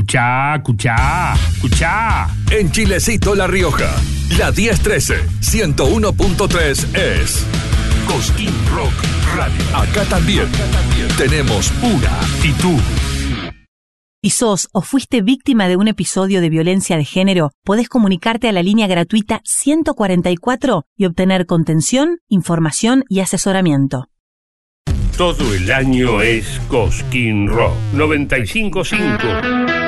Escuchá, escuchá, escuchá. En Chilecito, La Rioja, la 1013, 101.3 es Cosquín Rock Radio. Acá también tenemos una actitud. Si sos o fuiste víctima de un episodio de violencia de género, podés comunicarte a la línea gratuita 144 y obtener contención, información y asesoramiento. Todo el año es Cosquín Rock 95.5.